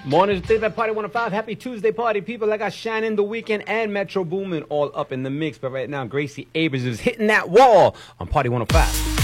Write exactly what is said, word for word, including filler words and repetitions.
Morning to at Party one oh five. Happy Tuesday, party people. I got Shannon, The Weeknd, and Metro Boomin all up in the mix. But right now, Gracie Abrams is hitting that wall on Party one oh five.